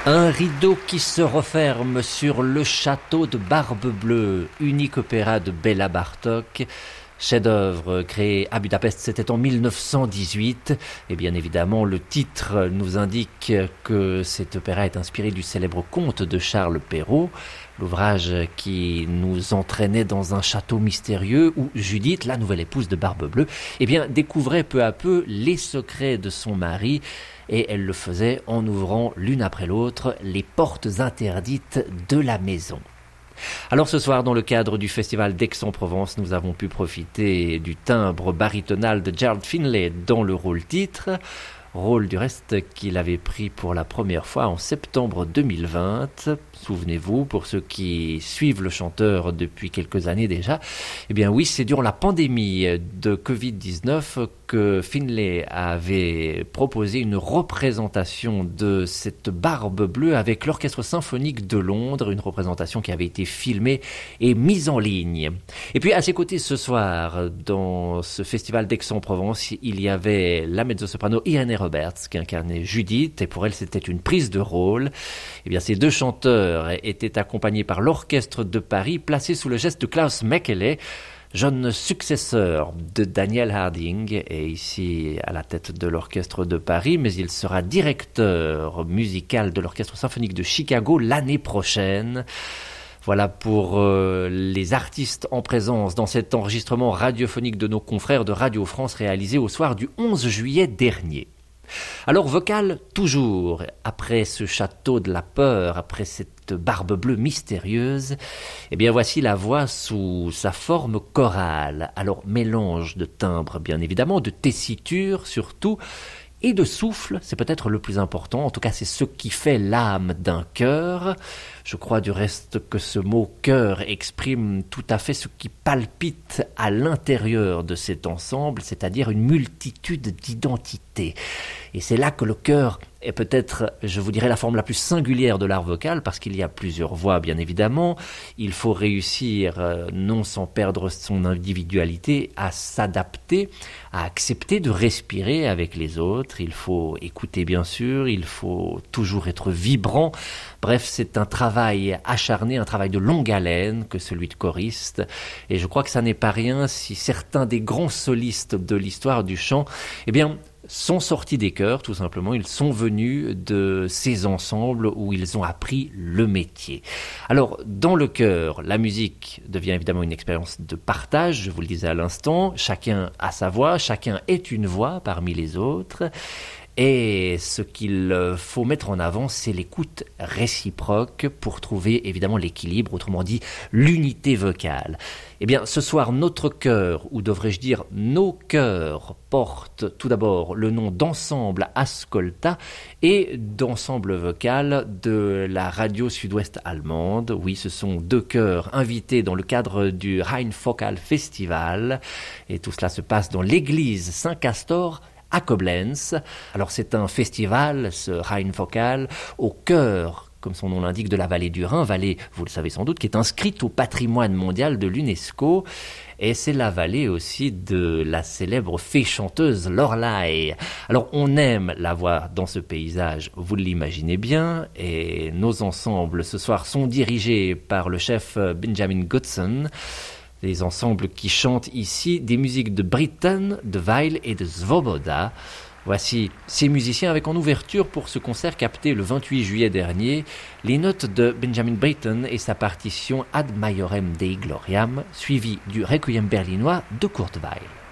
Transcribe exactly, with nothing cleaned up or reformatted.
Un rideau qui se referme sur le château de Barbe-Bleue, unique opéra de Béla Bartók. Chef-d'œuvre créé à Budapest, c'était en mille neuf cent dix-huit. Et bien évidemment, le titre nous indique que cet opéra est inspiré du célèbre conte de Charles Perrault. L'ouvrage qui nous entraînait dans un château mystérieux où Judith, la nouvelle épouse de Barbe-Bleue, eh bien, découvrait peu à peu les secrets de son mari. Et elle le faisait en ouvrant l'une après l'autre les portes interdites de la maison. Alors ce soir, dans le cadre du festival d'Aix-en-Provence, nous avons pu profiter du timbre barytonal de Gerald Finlay dans le rôle titre, rôle du reste qu'il avait pris pour la première fois en septembre deux mille vingt. Souvenez-vous, pour ceux qui suivent le chanteur depuis quelques années déjà, eh bien oui, c'est durant la pandémie de covid dix-neuf que Finlay avait proposé une représentation de cette Barbe Bleue avec l'Orchestre Symphonique de Londres, une représentation qui avait été filmée et mise en ligne. Et puis à ses côtés ce soir, dans ce festival d'Aix-en-Provence, il y avait la mezzo-soprano Irene Roberts qui incarnait Judith, et pour elle c'était une prise de rôle. Eh bien ces deux chanteurs étaient accompagnés par l'Orchestre de Paris, placé sous le geste de Klaus Mekele, jeune successeur de Daniel Harding, est ici à la tête de l'Orchestre de Paris, mais il sera directeur musical de l'Orchestre Symphonique de Chicago l'année prochaine. Voilà pour euh, les artistes en présence dans cet enregistrement radiophonique de nos confrères de Radio France réalisé au soir du onze juillet dernier. Alors vocal toujours, après ce château de la peur, après cette Barbe Bleue mystérieuse, eh bien voici la voix sous sa forme chorale. Alors mélange de timbres bien évidemment, de tessiture surtout, et de souffle, c'est peut-être le plus important, en tout cas c'est ce qui fait l'âme d'un chœur. Je crois du reste que ce mot chœur exprime tout à fait ce qui palpite à l'intérieur de cet ensemble, c'est-à-dire une multitude d'identités. Et c'est là que le chœur est peut-être, je vous dirais, la forme la plus singulière de l'art vocal, parce qu'il y a plusieurs voix, bien évidemment. Il faut réussir, euh, non sans perdre son individualité, à s'adapter, à accepter de respirer avec les autres. Il faut écouter, bien sûr, il faut toujours être vibrant. Bref, c'est un travail acharné, un travail de longue haleine que celui de choriste. Et je crois que ça n'est pas rien si certains des grands solistes de l'histoire du chant, eh bien, sont sortis des chœurs, tout simplement. Ils sont venus de ces ensembles où ils ont appris le métier. Alors, dans le chœur, la musique devient évidemment une expérience de partage, je vous le disais à l'instant. Chacun a sa voix, chacun est une voix parmi les autres. Et ce qu'il faut mettre en avant, c'est l'écoute réciproque pour trouver évidemment l'équilibre, autrement dit l'unité vocale. Eh bien, ce soir, notre chœur, ou devrais-je dire nos chœurs, portent tout d'abord le nom d'ensemble Ascolta et d'ensemble vocal de la radio sud-ouest allemande. Oui, ce sont deux chœurs invités dans le cadre du Rheinvokal Festival. Et tout cela se passe dans l'église Saint-Castor à Koblenz. Alors c'est un festival, ce Rheinvokal, au cœur, comme son nom l'indique, de la vallée du Rhin, vallée, vous le savez sans doute, qui est inscrite au patrimoine mondial de l'UNESCO. Et c'est la vallée aussi de la célèbre fée chanteuse Loreley. Alors on aime la voir dans ce paysage, vous l'imaginez bien, et nos ensembles ce soir sont dirigés par le chef Benjamin Goodson. Les ensembles qui chantent ici des musiques de Britten, de Weil et de Svoboda. Voici ces musiciens avec en ouverture pour ce concert capté le vingt-huit juillet dernier les notes de Benjamin Britten et sa partition Ad Maiorem Dei Gloriam, suivie du Requiem berlinois de Kurt Weill.